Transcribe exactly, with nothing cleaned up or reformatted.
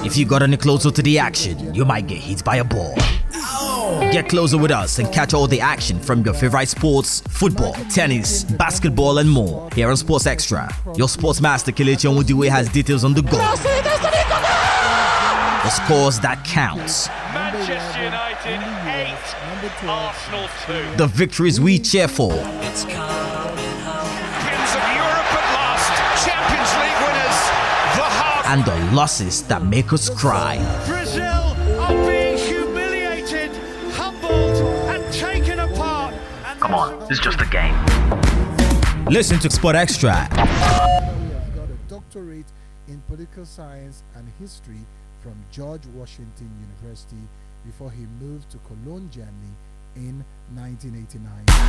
If you got any closer to the action, you might get hit by a ball. Get closer with us and catch all the action from your favorite sports, football, tennis, basketball, and more. Here on Sports Extra, your sports master Kelechi Onwudiwe has details on the goal, the scores that counts, Manchester United eight, Arsenal two. the victories we cheer for, Champions of Europe at last, Champions League winners, the hard. and the losses that make us cry. Brazil are being humiliated, humbled, and taken apart. And Come on, it's just a game. Listen to Sport Extra. We have got a doctorate in political science and history from George Washington University before he moved to Cologne, Germany in nineteen eighty-nine.